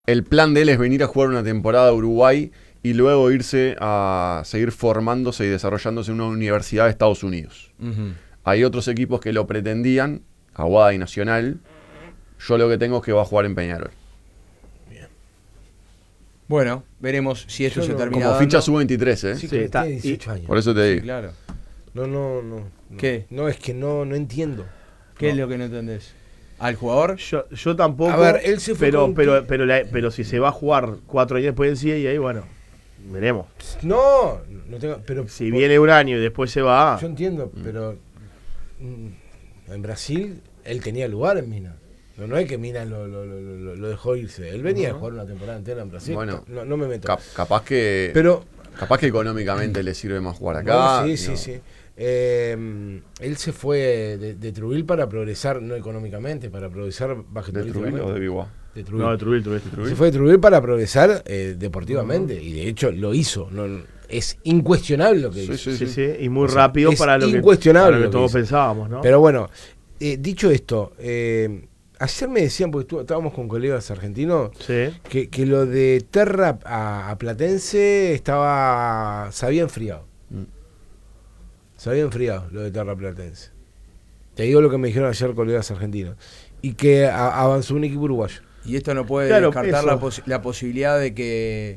El plan de él es venir a jugar una temporada a Uruguay y luego irse a seguir formándose y desarrollándose en una universidad de Estados Unidos. Hay otros equipos que lo pretendían, Aguada y Nacional. Yo lo que tengo es que va a jugar en Peñarol. Bien. Bueno, veremos si esto se termina como dando. ficha sub-23, ¿eh? Sí, que está. tiene 18 años. Por eso te digo. Sí, claro. No. ¿Qué? No, es que no entiendo. ¿Qué es lo que no entendés? ¿Al jugador? Yo tampoco. A ver, él se fue pero si se va a jugar 4 años después del CIE, y ahí, bueno, veremos. No tengo. Pero Si viene un año y después se va. Yo entiendo, pero en Brasil él tenía lugar en Minas. No es que Minas lo dejó irse. Él venía a jugar una temporada entera en Brasil. Bueno, no me meto. Capaz que económicamente le sirve más jugar acá. No, sí. Él se fue de Trujillo para progresar, no económicamente, para progresar ¿De Trujillo o de Biguá? De Trujillo. No, de Trujillo. Se fue de Trujillo para progresar deportivamente, y de hecho lo hizo. Es incuestionable lo que hizo. Sí, y muy rápido para lo incuestionable que lo que todos hizo. pensábamos, ¿no? Pero bueno, dicho esto, ayer me decían, porque estábamos con colegas argentinos, Sí. que lo de Terra a Platense se había enfriado. Se había enfriado lo de Terra Platense. Te digo lo que me dijeron ayer colegas argentinos. Y que avanzó un equipo uruguayo. Y esto no puede Claro, descartar eso. la posibilidad de que,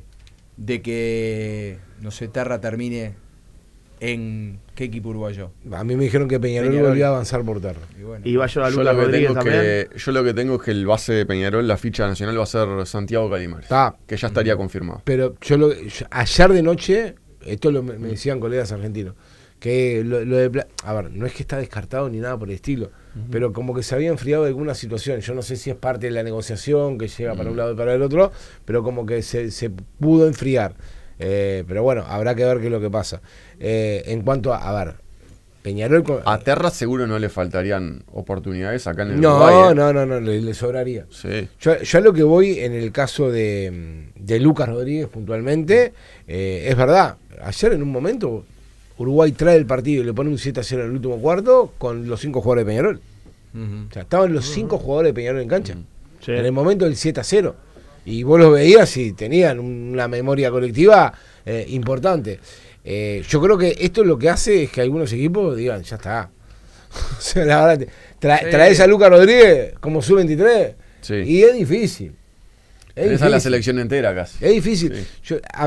no sé, Terra termine en ¿qué equipo uruguayo? A mí me dijeron que Peñarol volvió a avanzar por Terra. Y bueno, Y va a llevar a Yo Lucas lo, que Rodríguez tengo también. yo lo que tengo es que el base de Peñarol, la ficha nacional, va a ser Santiago Calimares. Que ya estaría confirmado. Pero ayer de noche, esto me decían colegas argentinos, que lo de a ver, no es que está descartado ni nada por el estilo, pero como que se había enfriado alguna situación. Yo no sé si es parte de la negociación que llega para un lado y para el otro, pero como que se pudo enfriar. Pero bueno, habrá que ver qué es lo que pasa. En cuanto a ver, Peñarol A Terra seguro no le faltarían oportunidades acá en el Uruguay. No, le sobraría. Sí. Yo a lo que voy en el caso de Lucas Rodríguez puntualmente, es verdad, ayer en un momento Uruguay trae el partido y le pone un 7-0 en el último cuarto con los 5 jugadores de Peñarol. O sea, estaban los 5 jugadores de Peñarol en cancha. Sí. En el momento del 7-0. Y vos los veías y tenían una memoria colectiva importante. Yo creo que esto lo que hace es que algunos equipos digan, ya está. O sea, la verdad, traes a Lucas Rodríguez como sub-23 Sí. y es difícil. Esa es la selección entera casi. Es difícil. Sí.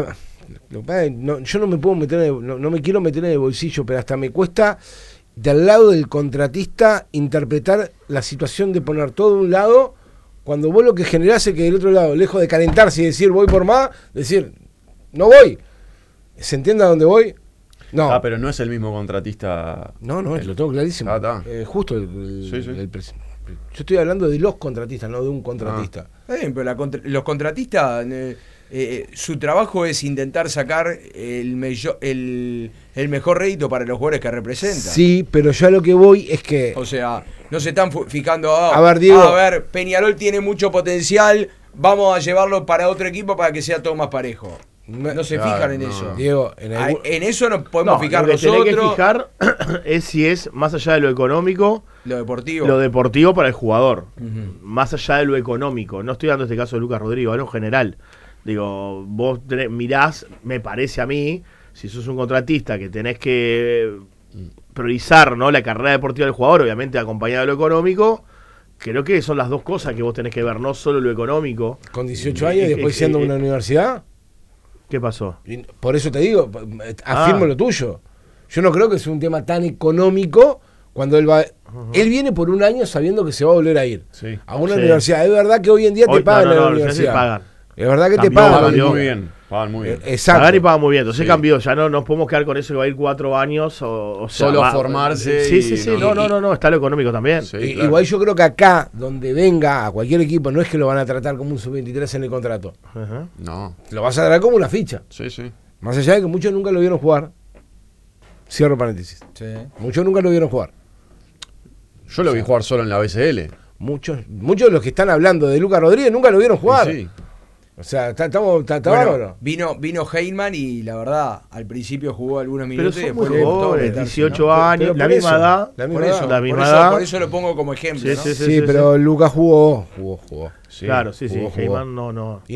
Yo no me puedo meter no me quiero meter en el bolsillo, pero hasta me cuesta del lado del contratista interpretar la situación de poner todo de un lado cuando vos lo que generás es que del otro lado, lejos de calentarse y decir voy por más, decir no voy. ¿Se entiende a dónde voy? No. Pero no es el mismo contratista. No, lo tengo clarísimo. Está. Justo Sí. yo estoy hablando de los contratistas, no de un contratista. Está bien, pero los contratistas, su trabajo es intentar sacar el mejor rédito para los jugadores que representan. Sí, pero yo a lo que voy es que... O sea, no se están fijando A ver, Diego. Peñarol tiene mucho potencial, vamos a llevarlo para otro equipo para que sea todo más parejo. No se fijan en eso. Diego, En eso nos podemos fijar lo que tenés nosotros. que fijar es si es más allá de lo económico, Lo deportivo. lo deportivo para el jugador. Más allá de lo económico. No estoy dando este caso de Lucas Rodríguez, hablo en general. Digo, vos mirás, me parece a mí, si sos un contratista que tenés que priorizar, ¿no?, la carrera deportiva del jugador, obviamente acompañado de lo económico, creo que son las dos cosas que vos tenés que ver, no solo lo económico. Con 18 años y después siendo una universidad. ¿Qué pasó? Por eso te digo, afirmo lo tuyo. Yo no creo que sea un tema tan económico cuando él va... Él viene por un año sabiendo que se va a volver a ir a una universidad. Es verdad que hoy en día te pagan en la universidad. Pagan. Es verdad que Cambió, te pagan. cambió. Pagan muy bien. Exacto. Pagan y pagan muy bien. Entonces Sí. cambió. Ya no nos podemos quedar con eso que va a ir 4 años o sea, Solo formarse. Sí. No. Está lo económico también. Sí, Claro. claro. Igual yo creo que acá, donde venga a cualquier equipo, no es que lo van a tratar como un sub-23 en el contrato. Ajá. No. Lo vas a tratar como una ficha. Sí. Más allá de que muchos nunca lo vieron jugar. Cierro paréntesis. Sí. Muchos nunca lo vieron jugar. Yo lo vi jugar solo en la BCL. Muchos de los que están hablando de Lucas Rodríguez nunca lo vieron jugar. Sí. O sea, está Bueno, bárbaro. vino Heyman y la verdad, al principio jugó algunos Pero minutos y son muy después le gustó jóvenes, meterse, 18 ¿no? años, Pero la por misma eso, edad. la misma Por edad. eso, La por misma eso- edad. por eso lo pongo como ejemplo, Sí, ¿no? sí, Sí, pero Lucas jugó. Sí, Claro, sí, sí. jugó. Heyman no.